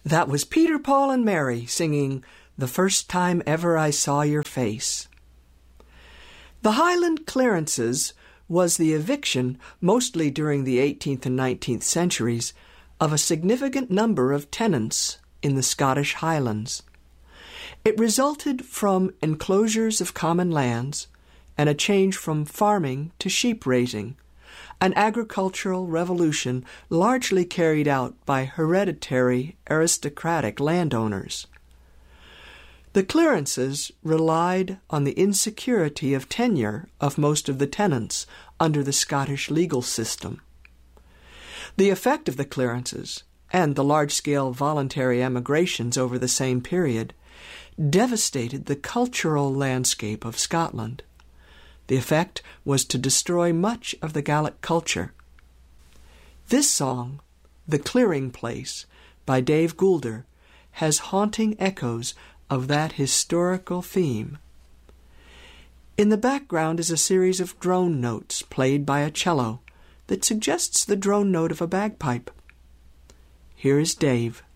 That was Peter, Paul, and Mary singing "The First Time Ever I Saw Your Face." The Highland Clearances was the eviction, mostly during the 18th and 19th centuries, of a significant number of tenants in the Scottish Highlands. It resulted from enclosures of common lands and a change from farming to sheep raising, an agricultural revolution largely carried out by hereditary aristocratic landowners. The clearances relied on the insecurity of tenure of most of the tenants under the Scottish legal system. The effect of the clearances and the large-scale voluntary emigrations over the same period devastated the cultural landscape of Scotland. The effect was to destroy much of the Gaelic culture. This song, "The Clearing Place," by Dave Goulder, has haunting echoes of that historical theme. In the background is a series of drone notes played by a cello that suggests the drone note of a bagpipe. Here is Dave.